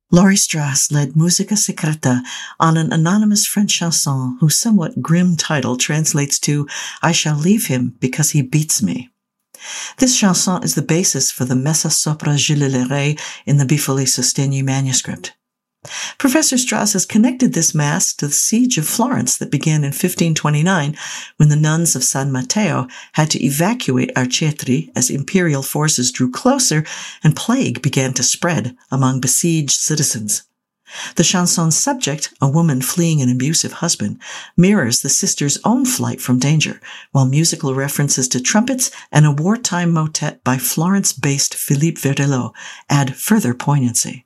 Laurie Strauss led Musica Secreta on an anonymous French chanson whose somewhat grim title translates to I Shall Leave Him Because He Beats Me. This chanson is the basis for the Messa sopra Gilles le Rey in the Bifoli Sostegni manuscript. Professor Strauss has connected this mass to the siege of Florence that began in 1529 when the nuns of San Matteo had to evacuate Arcetri as imperial forces drew closer and plague began to spread among besieged citizens. The chanson's subject, a woman fleeing an abusive husband, mirrors the sister's own flight from danger, while musical references to trumpets and a wartime motet by Florence-based Philippe Verdelot add further poignancy.